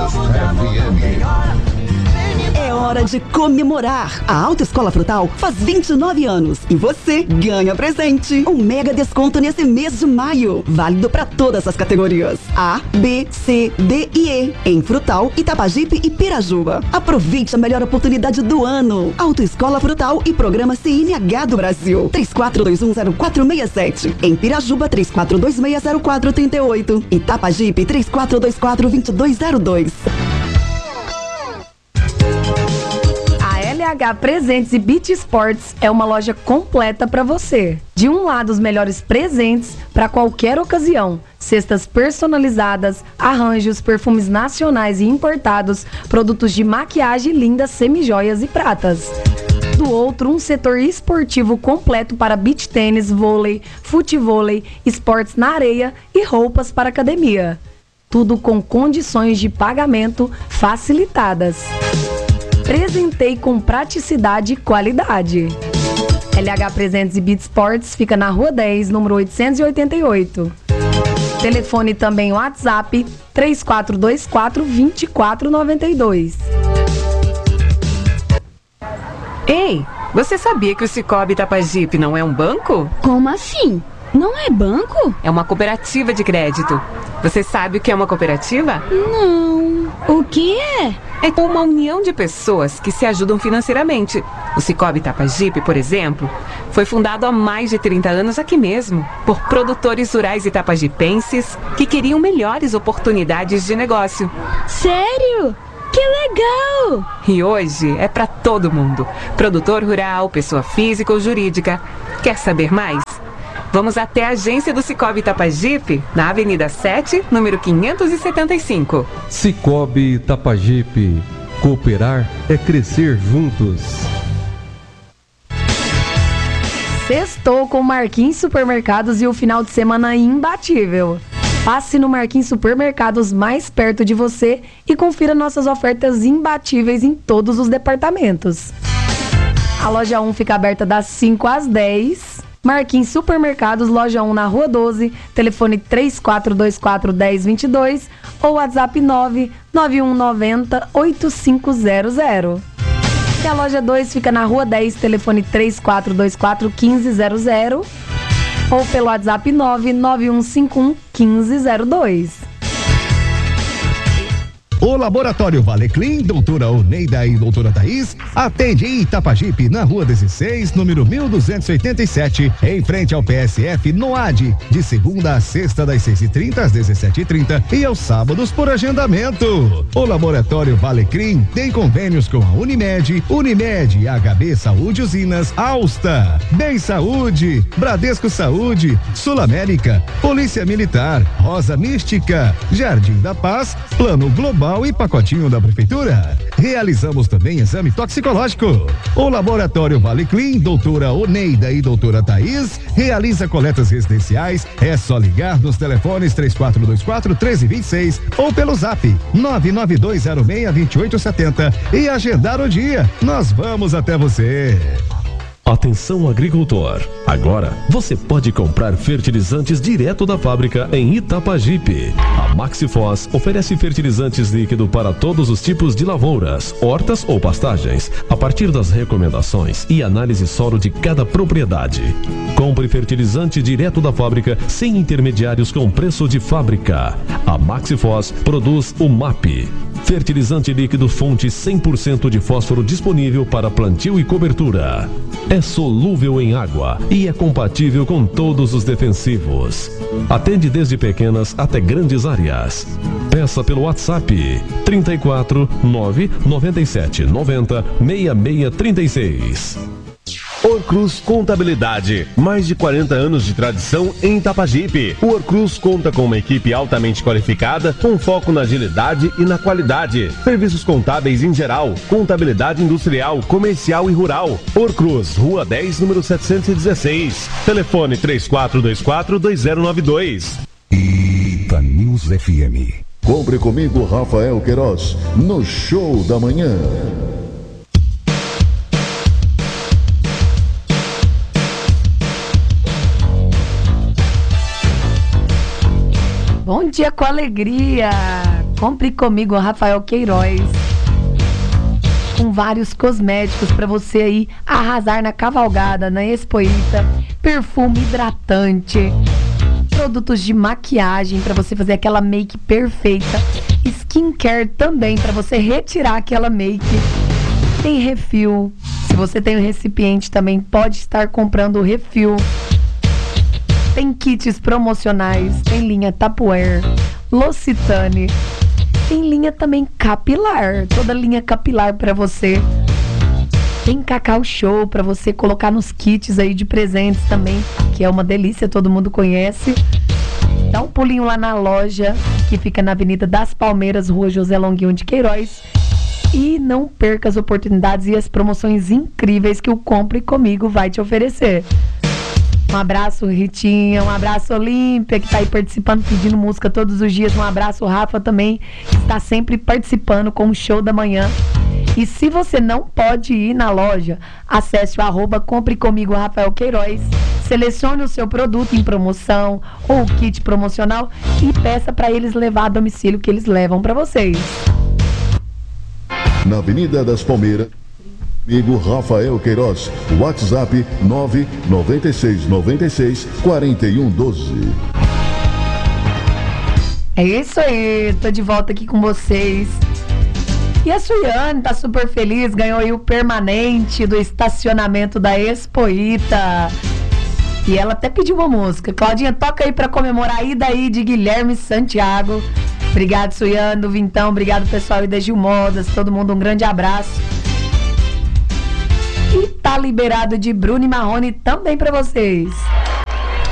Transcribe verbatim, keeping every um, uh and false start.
F M. É hora de comemorar. A Autoescola Frutal faz vinte e nove anos e você ganha presente. Um mega desconto nesse mês de maio. Válido para todas as categorias A, B, C, D e E. Em Frutal, Itapajipe e Pirajuba. Aproveite a melhor oportunidade do ano. Autoescola Frutal e Programa C N H do Brasil. três quatro dois um zero quatro seis sete. Em Pirajuba, três quatro dois seis zero quatro três oito. Itapajipe, três quatro dois quatro dois dois zero dois. L H Presentes e Beach Sports é uma loja completa para você. De um lado, os melhores presentes para qualquer ocasião. Cestas personalizadas, arranjos, perfumes nacionais e importados, produtos de maquiagem lindas, semijoias e pratas. Do outro, um setor esportivo completo para beach tênis, vôlei, futevôlei, esportes na areia e roupas para academia. Tudo com condições de pagamento facilitadas. Presentei com praticidade e qualidade. L H Presentes e Beach Sports fica na Rua dez, número oitocentos e oitenta e oito. Telefone também WhatsApp três quatro dois quatro, dois quatro nove dois. Ei, você sabia que o Cicobi Itapajipe não é um banco? Como assim? Não é banco? É uma cooperativa de crédito. Você sabe o que é uma cooperativa? Não. O que é? É uma união de pessoas que se ajudam financeiramente. O Cicobi Itapajipe, por exemplo, foi fundado há mais de trinta anos aqui mesmo, por produtores rurais itapajipenses que queriam melhores oportunidades de negócio. Sério? Que legal! E hoje é para todo mundo. Produtor rural, pessoa física ou jurídica. Quer saber mais? Vamos até a agência do Cicobi Itapajipe, na Avenida sete, número quinhentos e setenta e cinco. Cicobi Itapajipe. Cooperar é crescer juntos. Sextou com Marquinhos Supermercados e o final de semana imbatível. Passe no Marquinhos Supermercados mais perto de você e confira nossas ofertas imbatíveis em todos os departamentos. A loja um fica aberta das cinco às dez. Marquinhos Supermercados, loja um na Rua doze, telefone três quatro dois quatro, um zero dois dois ou WhatsApp nove nove um nove zero, oito cinco zero zero. E a loja dois fica na Rua dez, telefone três quatro dois quatro, um cinco zero zero ou pelo WhatsApp nove nove um cinco um, um cinco zero dois. O Laboratório Valeclim, doutora Oneida e doutora Thaís, atende em Itapajipe, na Rua dezesseis, número mil duzentos e oitenta e sete, em frente ao P S F, no A D, de segunda a sexta, das seis e trinta às dezessete e trinta e aos sábados por agendamento. O Laboratório Valeclim tem convênios com a Unimed, Unimed, H B Saúde Usinas, Alsta, Bem Saúde, Bradesco Saúde, Sul América, Polícia Militar, Rosa Mística, Jardim da Paz, Plano Global e pacotinho da Prefeitura. Realizamos também exame toxicológico. O Laboratório Valeclim, doutora Oneida e doutora Thaís, realiza coletas residenciais. É só ligar nos telefones três quatro dois quatro, um três dois seis ou pelo zap nove nove dois zero seis, dois oito sete zero e agendar o dia. Nós vamos até você. Atenção agricultor, agora você pode comprar fertilizantes direto da fábrica em Itapajipe. A Maxifos oferece fertilizantes líquido para todos os tipos de lavouras, hortas ou pastagens, a partir das recomendações e análise solo de cada propriedade. Compre fertilizante direto da fábrica sem intermediários com preço de fábrica. A Maxifos produz o M A P. Fertilizante líquido fonte cem por cento de fósforo disponível para plantio e cobertura. É solúvel em água e é compatível com todos os defensivos. Atende desde pequenas até grandes áreas. Peça pelo WhatsApp trinta e quatro, nove nove sete, noventa, sessenta e seis trinta e seis. Orcruz Contabilidade, mais de quarenta anos de tradição em Itapajipe. O Orcruz conta com uma equipe altamente qualificada, com foco na agilidade e na qualidade. Serviços contábeis em geral, contabilidade industrial, comercial e rural. Orcruz, Rua dez, número setecentos e dezesseis. Telefone três quatro dois quatro, dois zero nove dois. Ita News F M. Compre comigo, Rafael Queiroz, no Show da Manhã. Bom dia com alegria, Compre comigo, Rafael Queiroz. Com vários cosméticos para você aí arrasar na cavalgada, na Expoita. Perfume hidratante. Produtos de maquiagem para você fazer aquela make perfeita. Skincare também para você retirar aquela make. Tem refil. Se você tem um recipiente também pode estar comprando o refil. Tem kits promocionais. Tem linha Tupperware, L'Occitane. Tem linha também capilar. Toda linha capilar para você. Tem Cacau Show para você colocar nos kits aí de presentes também, que é uma delícia, todo mundo conhece. Dá um pulinho lá na loja, que fica na Avenida das Palmeiras, Rua José Longuinho de Queiroz. E não perca as oportunidades e as promoções incríveis que o Compre Comigo vai te oferecer. Um abraço, Ritinha. Um abraço, Olímpia, que está aí participando, pedindo música todos os dias. Um abraço, Rafa, também, que está sempre participando com o Show da Manhã. E se você não pode ir na loja, acesse o arroba Compre Comigo Rafael Queiroz, selecione o seu produto em promoção ou o kit promocional e peça para eles levar a domicílio, que eles levam para vocês. Na Avenida das Palmeiras, amigo Rafael Queiroz, WhatsApp nove nove seis nove seis quatro um um dois. É isso aí, tô de volta aqui com vocês. E a Suiane tá super feliz, ganhou aí o permanente do estacionamento da Expoita. E ela até pediu uma música. Claudinha, toca aí pra comemorar a ida aí de Guilherme Santiago. Obrigado, Suiane, do Vintão. Obrigado, pessoal aí da Gil Modas. Todo mundo, um grande abraço. E tá liberado de Bruno e Marrone também pra vocês.